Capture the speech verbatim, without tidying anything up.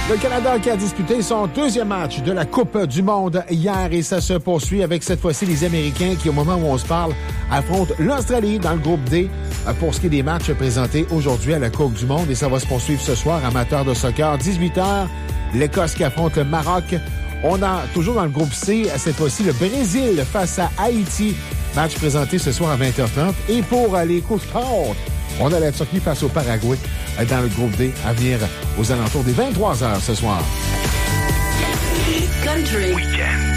Le Canada qui a disputé son deuxième match de la Coupe du monde hier et ça se poursuit avec cette fois-ci les Américains qui, au moment où on se parle, affrontent l'Australie dans le groupe D pour ce qui est des matchs présentés aujourd'hui à la Coupe du monde. Et ça va se poursuivre ce soir, amateurs de soccer, dix-huit heures. L'Écosse qui affronte le Maroc. On a toujours dans le groupe C, cette fois-ci, le Brésil face à Haïti. Match présenté ce soir à vingt heures trente. Et pour les couches tard, on a la Turquie face au Paraguay dans le groupe D à venir aux alentours des vingt-trois heures ce soir. Country. Weekend.